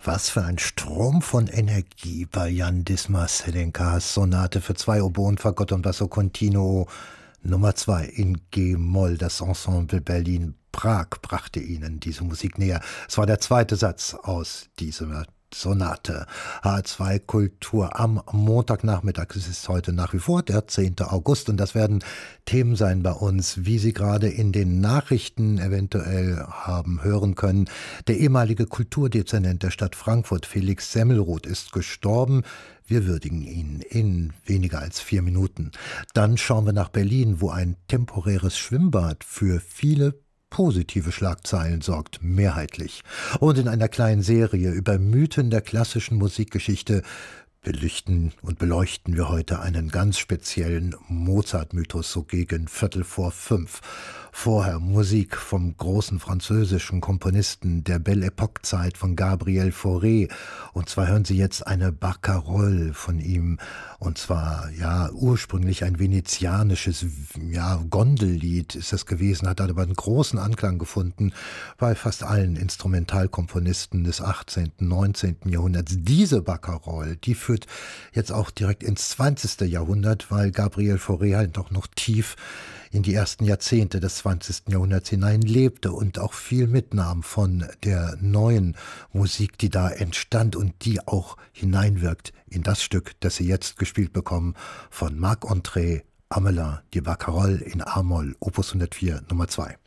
Was für ein Strom von Energie bei Jan Dismas-Selenkas Sonate für zwei Oboen, Fagott und Basso Continuo Nummer 2 in G-Moll. Das Ensemble Berlin Prag brachte Ihnen diese Musik näher. Es war der zweite Satz aus dieser Sonate. H2 Kultur am Montagnachmittag. Es ist heute nach wie vor der 10. August und das werden Themen sein bei uns, wie Sie gerade in den Nachrichten eventuell haben hören können. Der ehemalige Kulturdezernent der Stadt Frankfurt, Felix Semmelroth, ist gestorben. Wir würdigen ihn in weniger als 4 Minuten. Dann schauen wir nach Berlin, wo ein temporäres Schwimmbad für viele positive Schlagzeilen sorgt, mehrheitlich. Und in einer kleinen Serie über Mythen der klassischen Musikgeschichte belichten und beleuchten wir heute einen ganz speziellen Mozart-Mythos, so gegen 4:45. Vorher Musik vom großen französischen Komponisten der Belle Époque-Zeit von Gabriel Fauré. Und zwar hören Sie jetzt eine Barcarolle von ihm. Und zwar, ja, ursprünglich ein venezianisches, ja, Gondellied ist das gewesen, hat aber einen großen Anklang gefunden bei fast allen Instrumentalkomponisten des 18., 19. Jahrhunderts. Diese Barcarolle, die führt jetzt auch direkt ins 20. Jahrhundert, weil Gabriel Fauré halt doch noch tief in die ersten Jahrzehnte des 20. Jahrhunderts hinein lebte und auch viel mitnahm von der neuen Musik, die da entstand und die auch hineinwirkt in das Stück, das Sie jetzt gespielt bekommen von Marc-André Amelin, die Barcarolle in A-Moll, Opus 104, Nummer 2.